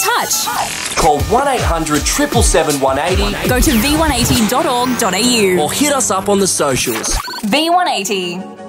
touch. Call 1800 777 180 Go to v180.org.au or hit us up on the socials. V180.